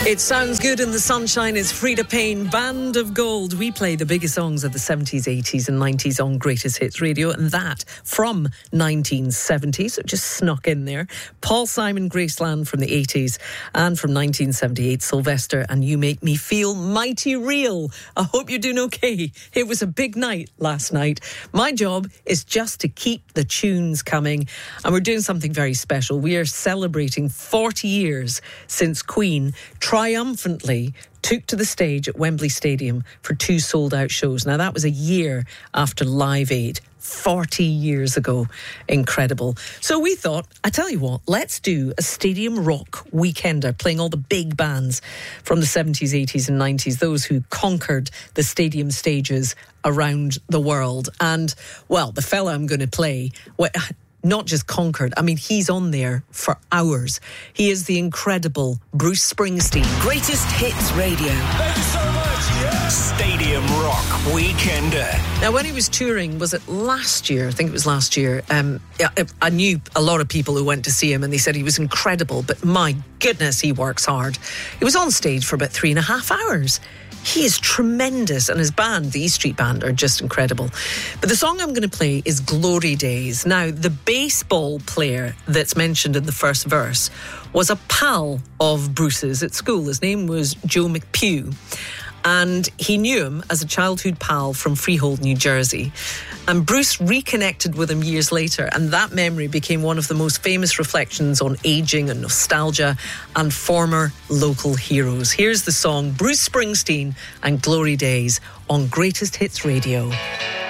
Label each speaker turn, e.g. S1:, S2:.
S1: It sounds good in the sunshine. It's Frida Payne, Band of Gold. We play the biggest songs of the 70s, 80s and 90s on Greatest Hits Radio, and that from 1970, so it just snuck in there. Paul Simon, Graceland from the 80s, and from 1978, Sylvester and You Make Me Feel Mighty Real. I hope you're doing okay. It was a big night last night. My job is just to keep the tunes coming, and we're doing something very special. We are celebrating 40 years since Queen triumphantly took to the stage at Wembley Stadium for 2 sold-out shows. Now, that was a year after Live Aid, 40 years ago. Incredible. So we thought, I tell you what, let's do a Stadium Rock weekender, playing all the big bands from the 70s, 80s and 90s, those who conquered the stadium stages around the world. And, well, the fella I'm going to play... not just conquered, I mean, he's on there for hours. He is the incredible Bruce Springsteen.
S2: Greatest Hits Radio.
S3: Thank you so much. Yeah.
S2: Stadium Rock Weekender.
S1: Now, when he was touring, was it last year? I think it was last year. I knew a lot of people who went to see him and they said he was incredible, but my goodness, he works hard. He was on stage for about 3.5 hours. He is tremendous, and his band, the E Street Band, are just incredible. But the song I'm going to play is Glory Days. Now, the baseball player that's mentioned in the first verse was a pal of Bruce's at school. His name was Joe McPugh. And he knew him as a childhood pal from Freehold, New Jersey. And Bruce reconnected with him years later, and that memory became one of the most famous reflections on ageing and nostalgia and former local heroes. Here's the song, Bruce Springsteen and Glory Days on Greatest Hits Radio.